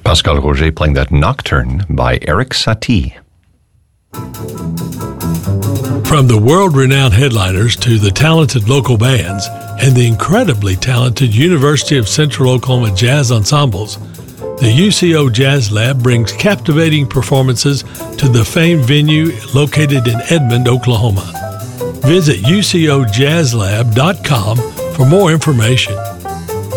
Pascal Roger playing that Nocturne by Eric Satie. From the world-renowned headliners to the talented local bands and the incredibly talented University of Central Oklahoma jazz ensembles, the UCO Jazz Lab brings captivating performances to the famed venue located in Edmond, Oklahoma. Visit ucojazzlab.com for more information.